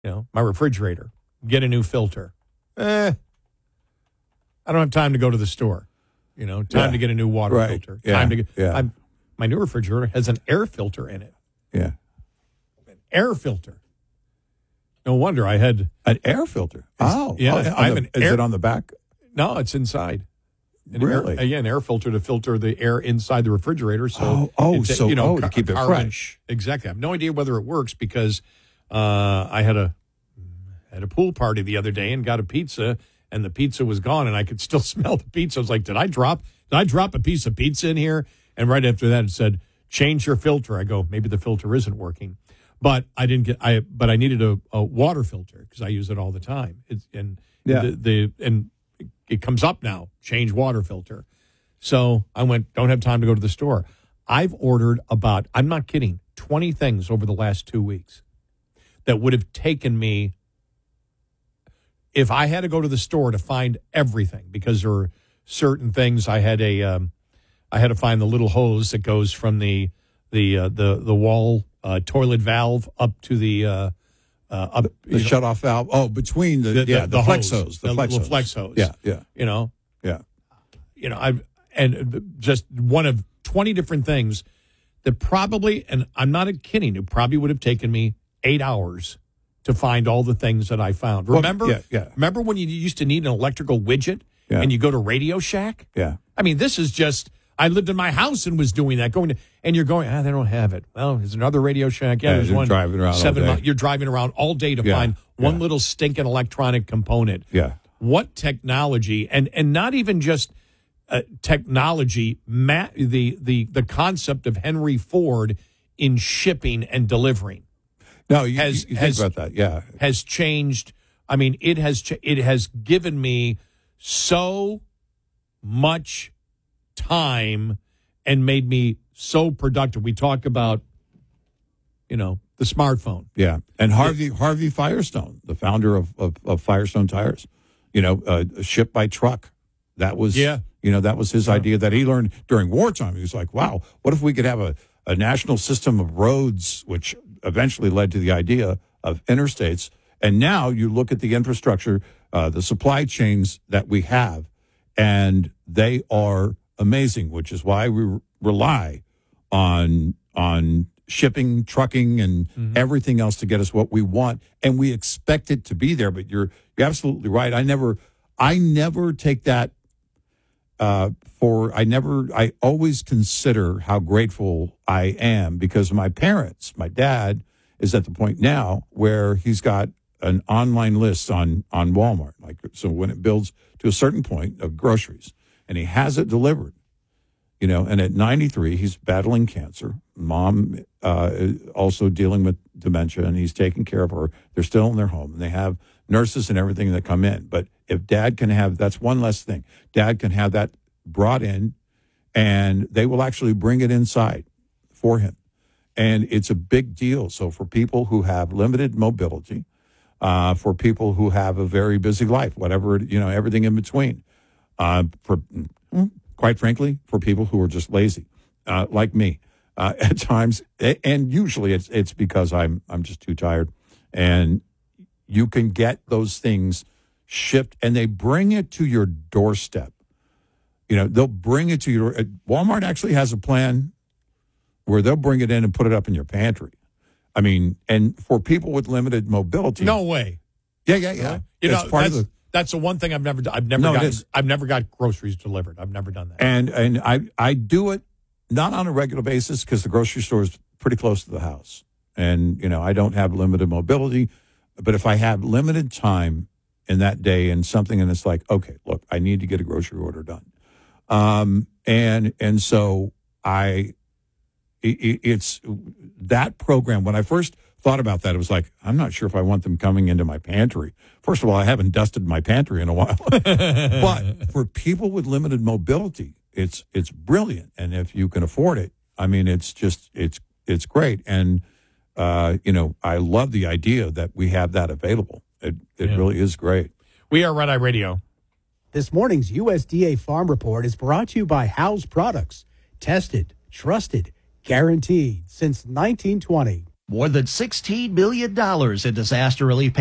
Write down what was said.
My refrigerator, get a new filter. I don't have time to go to the store. Time to get a new water filter. Time to get. My new refrigerator has an air filter in it. Yeah. An air filter. No wonder I had an air filter. Is it on the back? No, it's inside. Really? An air filter to filter the air inside the refrigerator. So to keep it fresh. Exactly. I have no idea whether it works because I had a pool party the other day and got a pizza, and the pizza was gone, and I could still smell the pizza. I was like, did I drop a piece of pizza in here? And right after that, it said, change your filter. I go, maybe the filter isn't working. But I needed a water filter because I use it all the time. It comes up now, change water filter. So I went, don't have time to go to the store. I've ordered about, I'm not kidding, 20 things over the last 2 weeks that would have taken me, if I had to go to the store to find everything, because there are certain things I had to find the little hose that goes from the wall toilet valve up to the shutoff valve. Oh, between the flex hose, the flex hose. Yeah. And just one of 20 different things that probably, and I'm not kidding, it probably would have taken me 8 hours to find all the things that I found. Remember? Remember when you used to need an electrical widget and you go to Radio Shack? Yeah. I mean, this is just, I lived in my house and was doing that. And you're going, they don't have it. Well, there's another Radio Shack. Yeah, there's one. Driving around 7 months. You're driving around all day to find one little stinking electronic component. Yeah. What technology, and not even just technology, the concept of Henry Ford in shipping and delivering. No, you think about that, yeah. Has changed. I mean, it has given me so much time and made me so productive. We talk about, the smartphone. Yeah. And Harvey Firestone, the founder of Firestone Tires, shipped by truck. That was, that was his idea that he learned during wartime. He was like, wow, what if we could have a national system of roads, which eventually led to the idea of interstates. And now you look at the infrastructure, the supply chains that we have, and they are amazing, which is why we rely on shipping, trucking, and everything else to get us what we want, and we expect it to be there. But you're absolutely right. I never take that I always consider how grateful I am because my dad is at the point now where he's got an online list on Walmart. So when it builds to a certain point of groceries and he has it delivered, and at 93, he's battling cancer. Mom also dealing with dementia, and he's taking care of her. They're still in their home, and they have nurses and everything that come in. But if Dad can have, that's one less thing. Dad can have that brought in, and they will actually bring it inside for him. And it's a big deal. So for people who have limited mobility, for people who have a very busy life, whatever, everything in between, quite frankly, for people who are just lazy, like me, at times, and usually it's because I'm just too tired. And you can get those things shipped, and they bring it to your doorstep. They'll bring it to your. Walmart actually has a plan where they'll bring it in and put it up in your pantry. I mean, and for people with limited mobility, no way. Yeah. That's the one thing I've never done. I've never got groceries delivered. I've never done that. And I do it not on a regular basis because the grocery store is pretty close to the house. And, I don't have limited mobility. But if I have limited time in that day and something, and it's like, okay, look, I need to get a grocery order done. And so it's that program. When I first thought about that, it was like, I'm not sure if I want them coming into my pantry. First of all, I haven't dusted my pantry in a while. But for people with limited mobility, it's brilliant. And if you can afford it, I mean, it's great. And, I love the idea that we have that available. It really is great. We are Red Eye Radio. This morning's USDA Farm Report is brought to you by House Products. Tested, trusted, guaranteed since 1920. More than $16 million in disaster relief